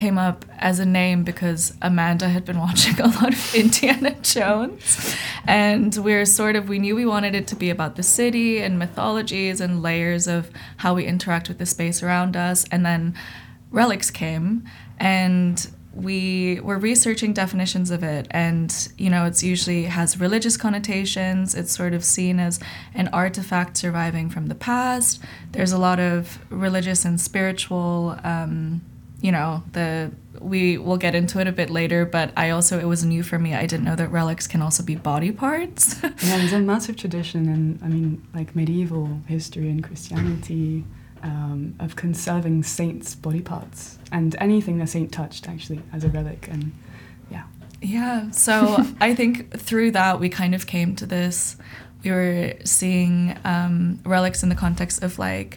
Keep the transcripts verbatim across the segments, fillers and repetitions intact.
came up as a name because Amanda had been watching a lot of Indiana Jones, and we're sort of we knew we wanted it to be about the city and mythologies and layers of how we interact with the space around us. And then Relics came, and we were researching definitions of it, and you know it's usually has religious connotations. It's sort of seen as an artifact surviving from the past. There's a lot of religious and spiritual um, you know, the we will get into it a bit later, but I also, it was new for me. I didn't know that relics can also be body parts. Yeah, there's a massive tradition in, I mean, like medieval history and Christianity um, of conserving saints' body parts and anything the saint touched actually as a relic. And yeah. Yeah, so I think through that we kind of came to this. We were seeing um, relics in the context of like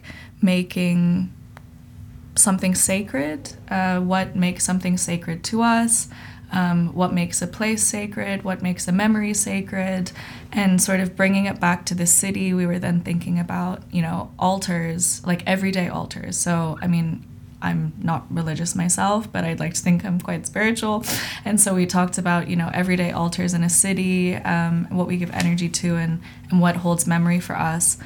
making something sacred, uh, what makes something sacred to us, um, what makes a place sacred, what makes a memory sacred, and sort of bringing it back to the city. We were then thinking about, you know, altars, like everyday altars. So, I mean, I'm not religious myself, but I'd like to think I'm quite spiritual. And so we talked about, you know, everyday altars in a city, um, what we give energy to and, and what holds memory for us.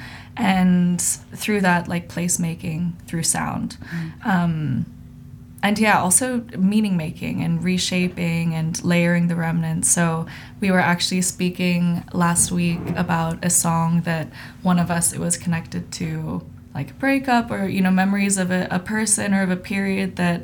And through that, like placemaking through sound. Mm. Um, and yeah, also meaning making and reshaping and layering the remnants. So we were actually speaking last week about a song that one of us, it was connected to like a breakup or, you know, memories of a, a person or of a period that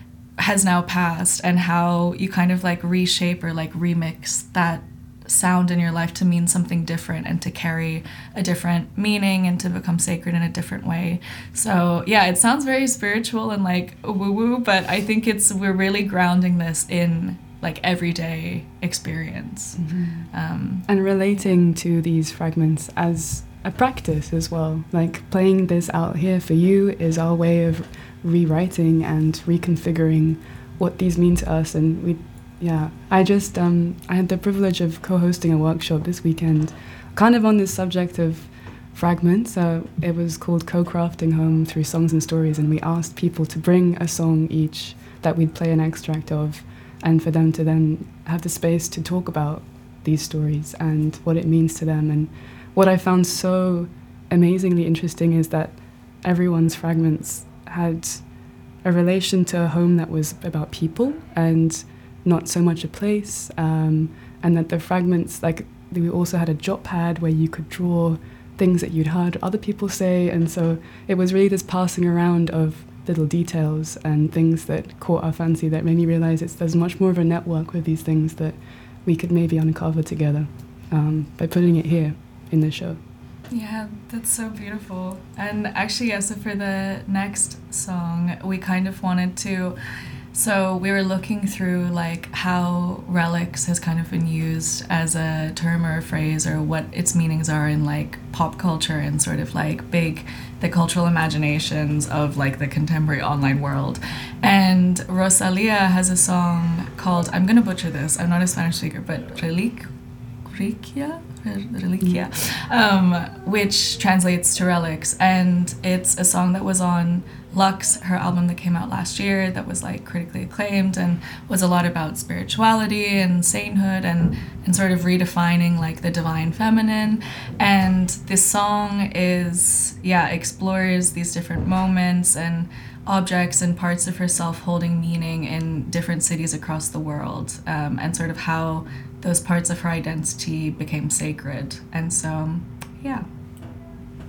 has now passed, and how you kind of like reshape or like remix that sound in your life to mean something different and to carry a different meaning and to become sacred in a different way. So yeah, it sounds very spiritual and like woo-woo, but I think it's we're really grounding this in like everyday experience. Mm-hmm. um, and relating to these fragments as a practice as well. Like playing this out here for you is our way of rewriting and reconfiguring what these mean to us. And we Yeah, I just, um, I had the privilege of co-hosting a workshop this weekend, kind of on this subject of fragments. Uh, it was called Co-Crafting Home Through Songs and Stories, and we asked people to bring a song each that we'd play an extract of, and for them to then have the space to talk about these stories and what it means to them. And what I found so amazingly interesting is that everyone's fragments had a relation to a home that was about people and not so much a place, um, and that the fragments, like we also had a jot pad where you could draw things that you'd heard other people say, and so it was really this passing around of little details and things that caught our fancy that made me realize it's there's much more of a network with these things that we could maybe uncover together um, by putting it here in the show. Yeah, that's so beautiful. And actually, yeah, so for the next song, we kind of wanted to So we were looking through like how relics has kind of been used as a term or a phrase, or what its meanings are in like pop culture and sort of like big, the cultural imaginations of like the contemporary online world. And Rosalia has a song called, I'm gonna butcher this, I'm not a Spanish speaker, but Relic, Reliquia? Reliquia, um, which translates to relics, and it's a song that was on Lux, her album that came out last year, that was like critically acclaimed and was a lot about spirituality and sainthood and, and sort of redefining like the divine feminine. And this song is, yeah, explores these different moments and objects and parts of herself holding meaning in different cities across the world, um, and sort of how those parts of her identity became sacred. And so, yeah.